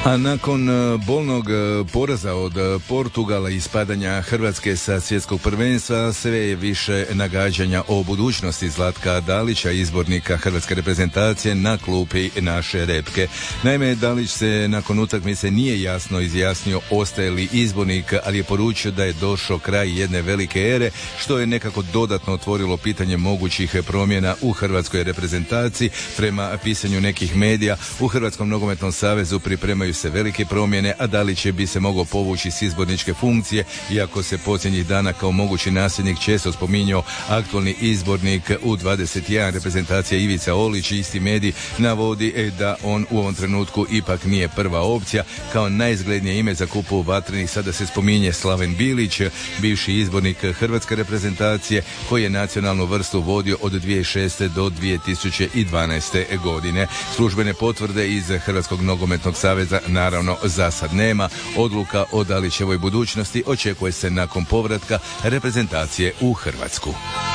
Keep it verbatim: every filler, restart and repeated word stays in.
A nakon bolnog poraza od Portugala i ispadanja Hrvatske sa svjetskog prvenstva, sve je više nagađanja o budućnosti Zlatka Dalića, izbornika hrvatske reprezentacije na klupi naše repke. Naime, Dalić se nakon utakmice nije jasno izjasnio ostaje li izbornik, ali je poručio da je došao kraj jedne velike ere, što je nekako dodatno otvorilo pitanje mogućih promjena u hrvatskoj reprezentaciji. Prema pisanju nekih medija, u Hrvatskom nogometnom savezu pripremaju se velike promjene, a Dalić bi se mogao povući s izborničke funkcije, iako se posljednjih dana kao mogući nasljednik često spominjao aktualni izbornik U dvadeset jedan reprezentacija Ivica Olić. Isti medij navodi da on u ovom trenutku ipak nije prva opcija. Kao najizglednije ime za kupu vatrenih sada se spominje Slaven Bilić, bivši izbornik hrvatske reprezentacije koji je nacionalnu vrstu vodio od dvije tisuće šeste do dvije tisuće dvanaeste godine. Službene potvrde iz Hrvatskog nogometnog saveza naravno za sad nema. Odluka o Dalićevoj budućnosti očekuje se nakon povratka reprezentacije u Hrvatsku.